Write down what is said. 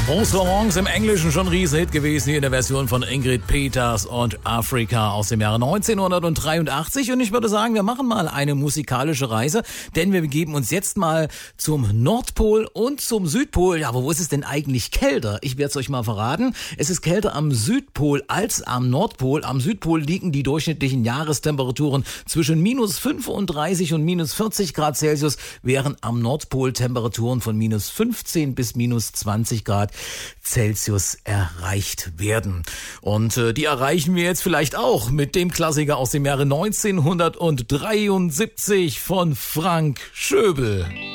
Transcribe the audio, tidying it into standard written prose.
Bonsoir Morgens im Englischen schon Riesen-Hit gewesen, hier in der Version von Ingrid Peters und Afrika aus dem Jahre 1983. Und ich würde sagen, wir machen mal eine musikalische Reise, denn wir begeben uns jetzt mal zum Nordpol und zum Südpol. Ja, aber wo ist es denn eigentlich kälter? Ich werde es euch mal verraten. Es ist kälter am Südpol als am Nordpol. Am Südpol liegen die durchschnittlichen Jahrestemperaturen zwischen minus 35 und minus 40 Grad Celsius, während am Nordpol Temperaturen von minus 15 bis minus 20 Grad Celsius erreicht werden. Und die erreichen wir jetzt vielleicht auch mit dem Klassiker aus dem Jahre 1973 von Frank Schöbel.